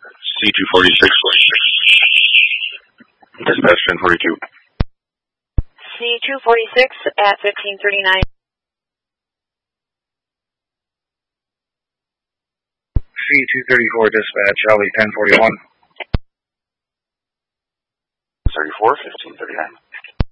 C246. Dispatch 1042. C246 at 1539. C234 dispatch, Charlie 1041. 34, 1539.